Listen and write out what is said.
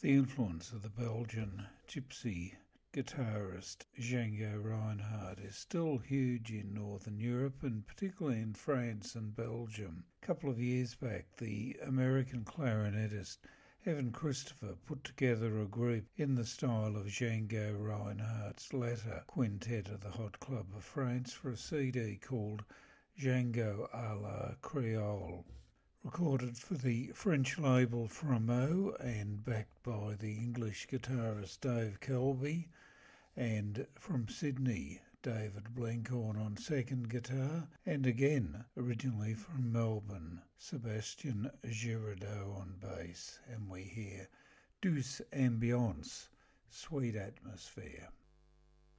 The influence of the Belgian gypsy guitarist Django Reinhardt is still huge in Northern Europe and particularly in France and Belgium. A couple of years back, the American clarinetist Evan Christopher put together a group in the style of Django Reinhardt's latter quintet of the Hot Club of France for a CD called Django à la Creole. Recorded for the French label Framo and backed by the English guitarist Dave Kelby, and from Sydney, David Blenkhorn on second guitar, and again, originally from Melbourne, Sebastian Giraudot on bass, and we hear Douce Ambiance, Sweet Atmosphere.